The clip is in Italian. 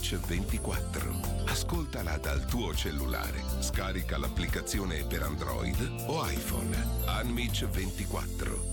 Unmix 24. Ascoltala dal tuo cellulare. Scarica l'applicazione per Android o iPhone. Unmix 24.